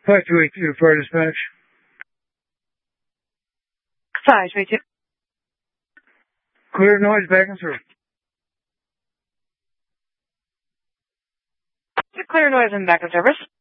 5282, fire dispatch. 5282. Clear noise, back in service. Clear noise and back in service.